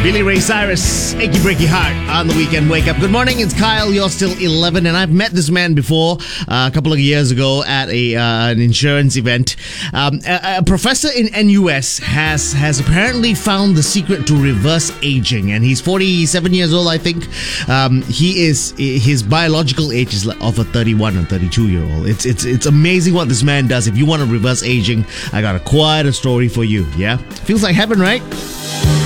Billy Ray Cyrus, Achy Breaky Heart on the Weekend Wake Up. Good morning, it's Kyle. You're still 11, and I've met this man before a couple of years ago at an insurance event. A professor in NUS has apparently found the secret to reverse aging, and he's 47 years old, I think. His biological age is of a 31 or 32-year-old. It's amazing what this man does. If you want to reverse aging, I got quite a story for you. Yeah, feels like heaven, right?